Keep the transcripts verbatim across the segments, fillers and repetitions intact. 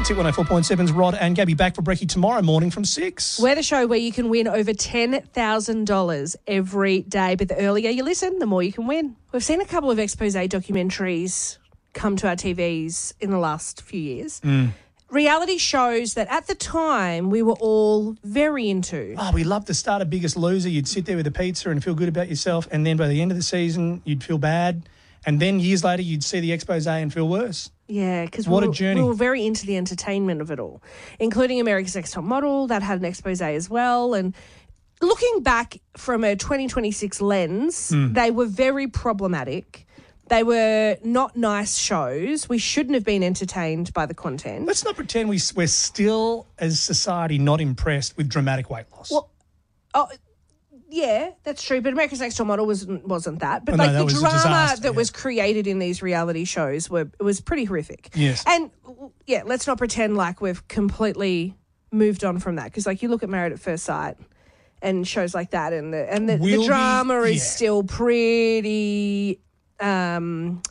Hit one oh four point seven's Rod and Gabby back for brekkie tomorrow morning from six. We're the show where you can win over ten thousand dollars every day, but the earlier you listen, the more you can win. We've seen a couple of expose documentaries come to our T Vs in the last few years. Mm. Reality shows that at the time we were all very into. Oh, we loved the start of Biggest Loser. You'd sit there with a pizza and feel good about yourself, and then by the end of the season, you'd feel bad. And then years later, you'd see the expose and feel worse. Yeah, because What we, a were- journey. we were very into the entertainment of it all, including America's Next Top Model. That had an expose as well. And looking back from a twenty twenty-six lens, Mm. they were very problematic. They were not nice shows. We shouldn't have been entertained by the content. Let's not pretend we, we're still, as society, not impressed with dramatic weight loss. Well, oh, yeah, that's true. But America's Next Top Model wasn't wasn't that. But Oh, no, like that the was a drama disaster, that yeah. was created in these reality shows were it was pretty horrific. Yes. And yeah, let's not pretend like we've completely moved on from that, because like you look at Married at First Sight and shows like that, and the and the, the Will we- drama is yeah. still pretty um,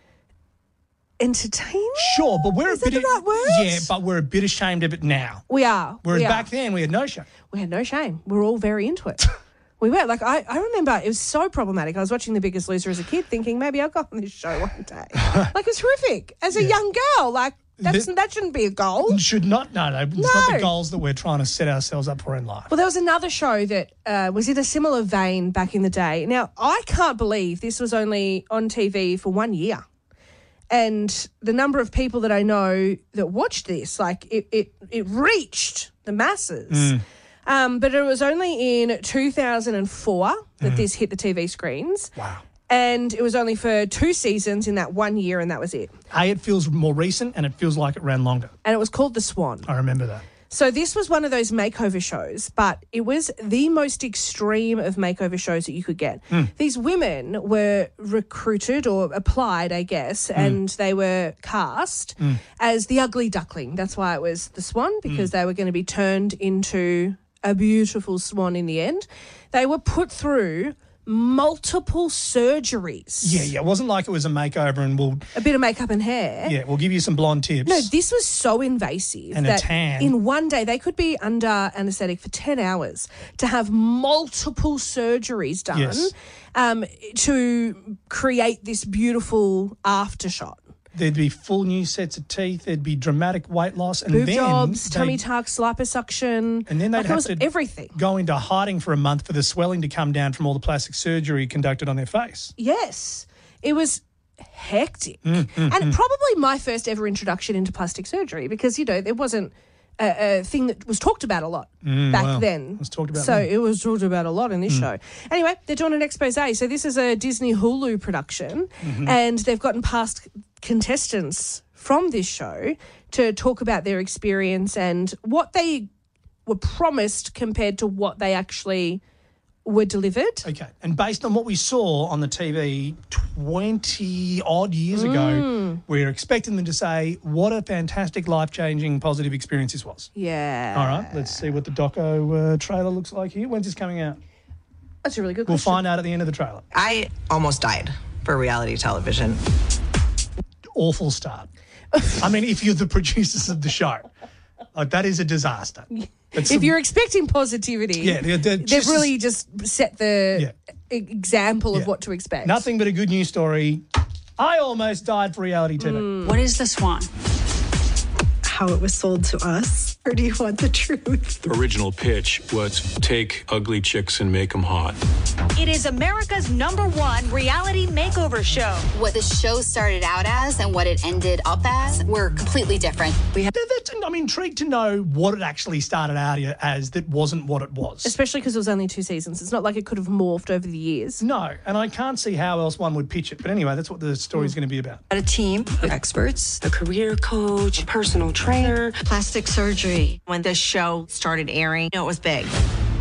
entertaining. Sure, but we're Is a bit that the of, right word? Yeah, but we're a bit ashamed of it now. We are. Whereas we are. back then we had no shame. we had no shame. We were all very into it. We were. Like, I, I remember it was so problematic. I was watching The Biggest Loser as a kid thinking maybe I'll go on this show one day. Like, it's horrific. As a Yeah. young girl, like, that's, The- that shouldn't be a goal. Should not, no, no, it's not the No. goals that we're trying to set ourselves up for in life. Well, there was another show that uh, was in a similar vein back in the day. Now, I can't believe this was only on T V for one year. And the number of people that I know that watched this, like, it, it, it reached the masses. Mm. Um, but it was only in two thousand four that this hit the T V screens. Wow. And it was only for two seasons in that one year, and that was it. A, it feels more recent and it feels like it ran longer. And it was called The Swan. I remember that. So this was one of those makeover shows, but it was the most extreme of makeover shows that you could get. These women were recruited or applied, I guess, and they were cast as the ugly duckling. That's why it was the swan, because they were going to be turned into a beautiful swan in the end. They were put through multiple surgeries. Yeah, yeah. It wasn't like it was a makeover and we'll, A bit of makeup and hair. yeah, we'll give you some blonde tips. No, this was so invasive And a that tan. in one day they could be under anaesthetic for ten hours to have multiple surgeries done Yes. um, to create this beautiful aftershot. There'd be full new sets of teeth. There'd be dramatic weight loss. And Boob then jobs, tummy they'd tucks, liposuction. And then they'd like it have was to everything. go into hiding for a month for the swelling to come down from all the plastic surgery conducted on their face. Yes. It was hectic. Mm, and probably my first ever introduction into plastic surgery, because, you know, there wasn't a, a thing that was talked about a lot back Mm, well, then. it was talked about So then. it was talked about a lot in this show. Anyway, they're doing an expose. So this is a Disney Hulu production, Mm-hmm. and they've gotten past contestants from this show to talk about their experience and what they were promised compared to what they actually were delivered. Okay. And based on what we saw on the T V twenty odd years ago, Mm. we're expecting them to say what a fantastic, life-changing, positive experience this was. Yeah. All right. Let's see what the doco uh, trailer looks like here. When's this coming out? That's a really good We'll question. find out at the end of the trailer. I almost died for reality television. Awful start. I mean, if you're the producers of the show, like that is a disaster. That's If some- you're expecting positivity, Yeah, they're- they're they've just- really just set the Yeah. e- example Yeah. of what to expect. nothing but a good news story. I almost died for reality T V. Mm. What is the Swan? How it was sold to us? Or do you want the truth? The original pitch was take ugly chicks and make them hot. It is America's number one reality makeover show. What the show started out as and what it ended up as were completely different. We have That- that's- I'm intrigued to know what it actually started out as that wasn't what it was. Especially because it was only two seasons. It's not like it could have morphed over the years. No, and I can't see how else one would pitch it. But anyway, that's what the story's going to be about. A team of experts, a career coach, a personal trainer. Plastic surgery. When this show started airing, you know, it was big.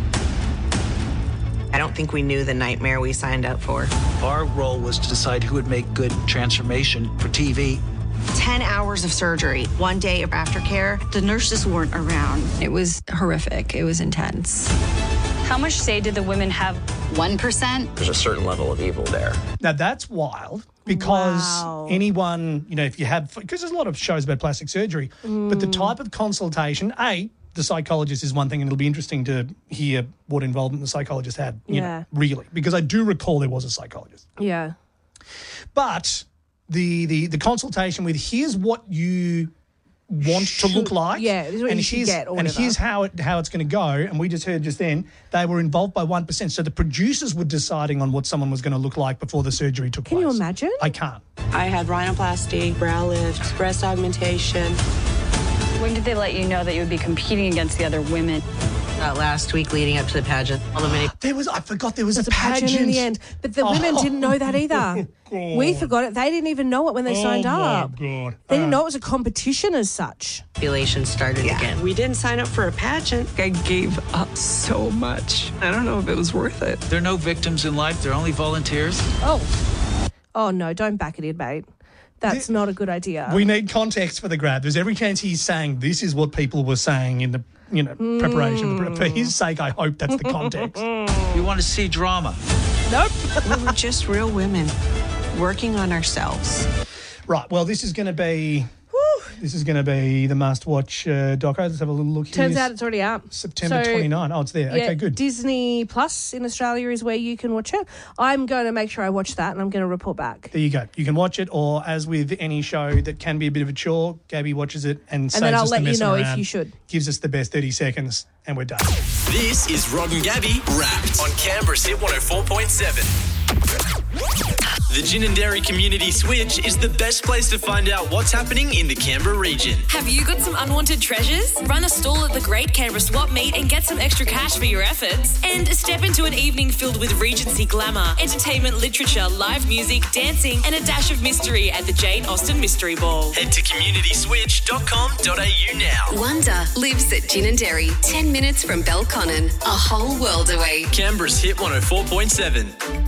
I don't think we knew the nightmare we signed up for. Our role was to decide who would make good transformation for T V. ten hours of surgery, one day of aftercare. The nurses weren't around. It was horrific. It was intense. How much say did the women have? one percent. There's a certain level of evil there. Now, that's wild. because Wow. anyone, you know, if you have, because there's a lot of shows about plastic surgery, but the type of consultation, A, the psychologist is one thing, and it'll be interesting to hear what involvement the psychologist had, you Yeah. know, really, because I do recall there was a psychologist. Yeah. But the the the consultation with here's what you want to look like, yeah, this is what and you should here's get or and whatever. here's how it how it's going to go. And we just heard just then they were involved by one percent. So the producers were deciding on what someone was going to look like before the surgery took Can place. you imagine? I can't. I had rhinoplasty, brow lift, breast augmentation. When did they let you know that you would be competing against the other women? Uh, last week leading up to the pageant, all the many There was I forgot there was There's a a pageant. pageant in the end. But the women Oh. didn't know that either. We forgot it. They didn't even know it when they signed oh up. my God. They didn't Uh, know it was a competition as such. population started again. We didn't sign up for a pageant. I gave up so much. I don't know if it was worth it. There are no victims in life. They're only volunteers. Oh. Oh, no, don't back it in, mate. That's not a good idea. We need context for the grab. There's every chance he's saying this is what people were saying in the you know preparation. Mm. For his sake, I hope that's the context. You want to see drama? Nope. We were just real women working on ourselves. Right. Well, this is going to be this is going to be the must-watch uh, doco. Let's have a little look here. Turns out it's already out. September So, twenty-ninth. Oh, it's there. Yeah, Okay, good. Disney Plus in Australia is where you can watch it. I'm going to make sure I watch that and I'm going to report back. There you go. You can watch it, or as with any show that can be a bit of a chore, Gabby watches it and, saves then I'll us let the you messing know if around, you should. Gives us the best thirty seconds, and we're done. This is Rod and Gabby Wrapped on Canberra's Hit one oh four point seven. The Gin and Dairy Community Switch is the best place to find out what's happening in the Canberra region. Have you got some unwanted treasures? Run a stall at the Great Canberra Swap Meet and get some extra cash for your efforts. And step into an evening filled with Regency glamour, entertainment, literature, live music, dancing, and a dash of mystery at the Jane Austen Mystery Ball. Head to community switch dot com dot a u now. Wonder lives at Gin and Dairy, ten minutes from Belconnen, a whole world away. Canberra's Hit one oh four point seven.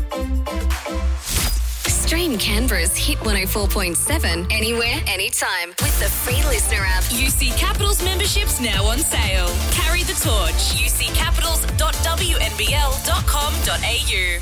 Stream Canberra's Hit one oh four point seven anywhere, anytime with the free listener app. U C Capitals memberships now on sale. Carry the torch. u c capitals dot w n b l dot com dot a u.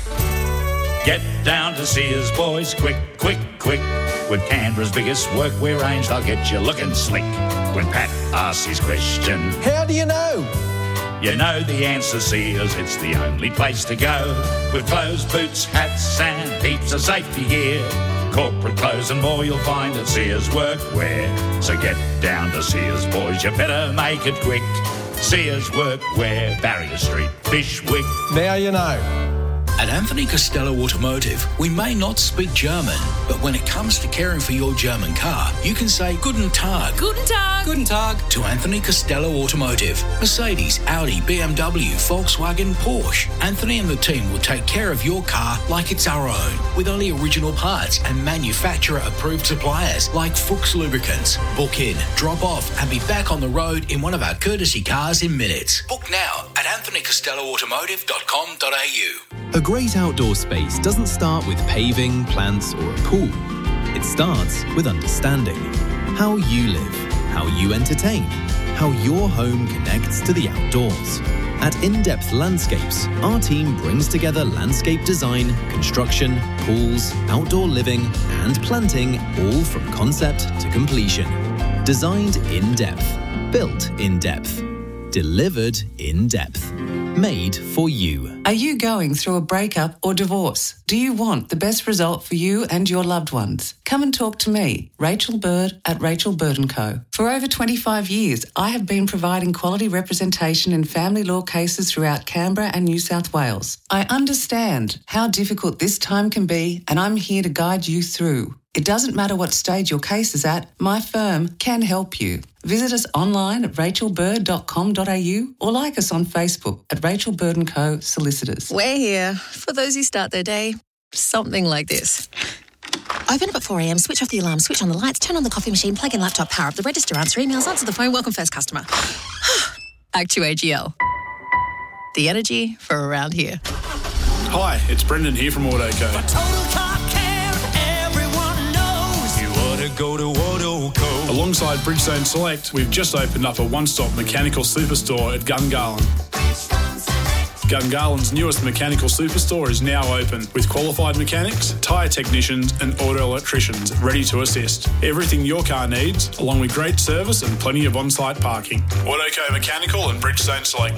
Get down to Sears, boys, quick, quick, quick. With Canberra's biggest workwear range, they'll get you looking slick. When Pat asks his question, how do you know? You know the answer, Sears, it's the only place to go. With clothes, boots, hats and heaps of safety gear. Corporate clothes and more you'll find at Sears Workwear. So get down to Sears, boys, you better make it quick. Sears Workwear, Barrier Street, Bishwick. Now you know. At Anthony Costello Automotive, we may not speak German, but when it comes to caring for your German car, you can say Guten Tag. Guten Tag. Guten Tag to Anthony Costello Automotive. Mercedes, Audi, B M W, Volkswagen, Porsche. Anthony and the team will take care of your car like it's our own, with only original parts and manufacturer-approved suppliers like Fuchs Lubricants. Book in, drop off, and be back on the road in one of our courtesy cars in minutes. Book now at anthony costello automotive dot com dot a u. A great outdoor space doesn't start with paving, plants, or a pool. It starts with understanding how you live, how you entertain, how your home connects to the outdoors. At In-Depth Landscapes, our team brings together landscape design, construction, pools, outdoor living, and planting, all from concept to completion. Designed in depth, built in depth, delivered in depth. Made for you. Are you going through a breakup or divorce? Do you want the best result for you and your loved ones? Come and talk to me, Rachel Bird at Rachel Bird and Co. For over twenty-five years, I have been providing quality representation in family law cases throughout Canberra and New South Wales. I understand how difficult this time can be, and I'm here to guide you through. It doesn't matter what stage your case is at, my firm can help you. Visit us online at rachel bird dot com dot a u or like us on Facebook at Rachel Bird and Co. Solicitors. We're here for those who start their day something like this. Open up at four a.m, switch off the alarm, switch on the lights, turn on the coffee machine, plug in laptop, power up the register, answer emails, answer the phone, welcome first customer. Act two A G L. The energy for around here. Hi, it's Brendan here from Autoco. Go to Autoco. Alongside Bridgestone Select, we've just opened up a one-stop mechanical superstore at Gungahlin. Gungahlin's newest mechanical superstore is now open with qualified mechanics, tyre technicians and auto electricians ready to assist. Everything your car needs, along with great service and plenty of on-site parking. Autoco Mechanical and Bridgestone Select.